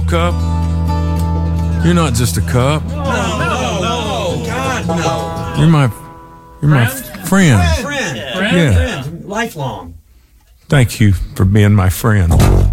cup. You're not just a cup. No, God, no. You're my friend. Friend. Yeah. Friend. Lifelong. Thank you for being my friend.